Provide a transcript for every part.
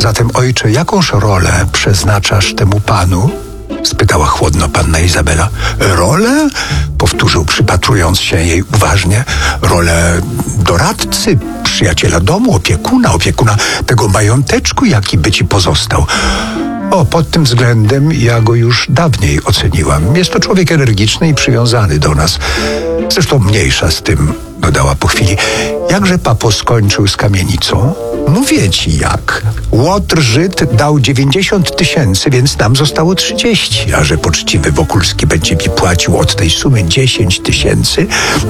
Zatem, ojcze, jakąż rolę przeznaczasz temu panu? Spytała chłodno panna Izabela. Rolę? Powtórzył, przypatrując się jej uważnie. Rolę doradcy, przyjaciela domu, opiekuna tego mająteczku, jaki by ci pozostał. Pod tym względem ja go już dawniej oceniłam. Jest to człowiek energiczny i przywiązany do nas. Zresztą mniejsza z tym, dodała po chwili. Jakże papo skończył z kamienicą? Mówię ci jak. Łotr Żyd dał 90 000, więc nam zostało 30. A że poczciwy Wokulski będzie mi płacił od tej sumy 10 000,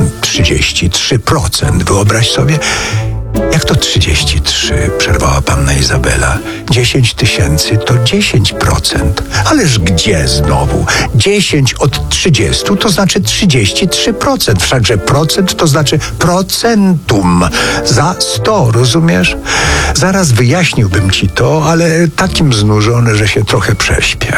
33%. Wyobraź sobie. Jak to 33? Przerwała panna Izabela. 10 000 to 10%. Ależ gdzie znowu? 10 od 30 to znaczy 33%. Wszakże procent to znaczy procentum. Za 100, rozumiesz? Zaraz wyjaśniłbym ci to, ale takim znużony, że się trochę prześpię.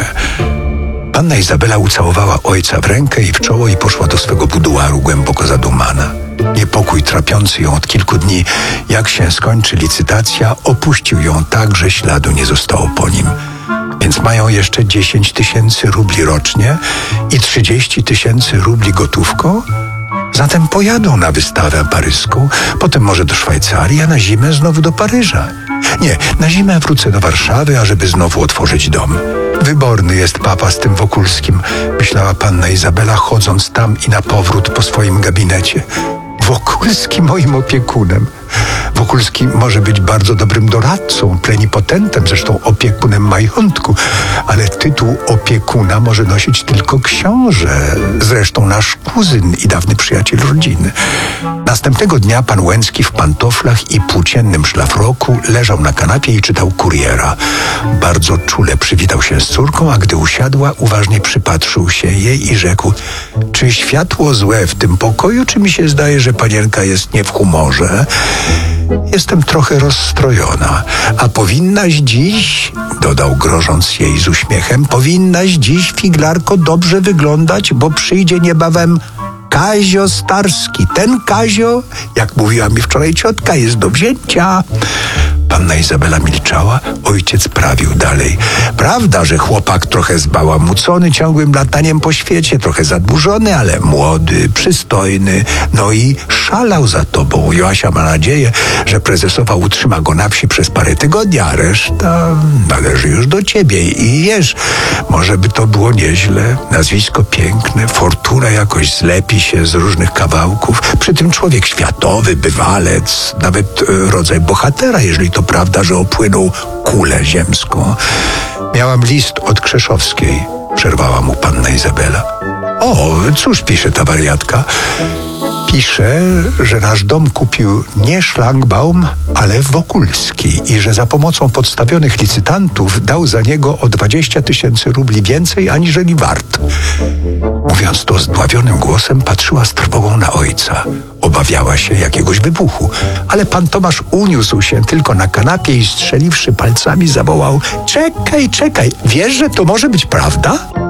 Panna Izabela ucałowała ojca w rękę i w czoło i poszła do swego buduaru głęboko zadumana. Niepokój trapiący ją od kilku dni, jak się skończy licytacja, opuścił ją tak, że śladu nie zostało po nim. Więc mają jeszcze 10 000 rubli rocznie i 30 000 rubli gotówką? Zatem pojadą na wystawę paryską, potem może do Szwajcarii, a na zimę znowu do Paryża. Nie, na zimę wrócę do Warszawy, ażeby znowu otworzyć dom. Wyborny jest papa z tym Wokulskim, myślała panna Izabela, chodząc tam i na powrót po swoim gabinecie. Wokulski moim opiekunem. Wokulski może być bardzo dobrym doradcą, plenipotentem, zresztą opiekunem majątku, ale tytuł opiekuna może nosić tylko książę, zresztą nasz kuzyn i dawny przyjaciel rodziny. Następnego dnia pan Łęcki w pantoflach i płóciennym szlafroku leżał na kanapie i czytał Kuriera. Bardzo czule przywitał się z córką, a gdy usiadła, uważnie przypatrzył się jej i rzekł: czy światło złe w tym pokoju, czy mi się zdaje, że panienka jest nie w humorze? Jestem trochę rozstrojona. A powinnaś dziś, dodał grożąc jej z uśmiechem, powinnaś dziś, figlarko, dobrze wyglądać, bo przyjdzie niebawem Kazio Starski. Ten Kazio, jak mówiła mi wczoraj ciotka, jest do wzięcia. Panna Izabela milczała, ojciec prawił dalej. Prawda, że chłopak trochę zbałamucony ciągłym lataniem po świecie, trochę zadłużony, ale młody, przystojny, no i szalał za tobą. Joasia ma nadzieję, że prezesowa utrzyma go na wsi przez parę tygodni, a reszta należy już do ciebie i wiesz, może by to było nieźle. Nazwisko piękne, fortuna jakoś zlepi się z różnych kawałków. Przy tym człowiek światowy, bywalec, nawet rodzaj bohatera, jeżeli to prawda, że opłynął kulę ziemską. Miałam list od Krzeszowskiej, przerwała mu panna Izabela. O, cóż pisze ta wariatka? Pisze, że nasz dom kupił nie Szlangbaum, ale Wokulski i że za pomocą podstawionych licytantów dał za niego o 20 000 rubli więcej, aniżeli wart. Mówiąc to zdławionym głosem, patrzyła z trwogą na ojca. Obawiała się jakiegoś wybuchu, ale pan Tomasz uniósł się tylko na kanapie i strzeliwszy palcami zawołał: czekaj, wiesz, że to może być prawda?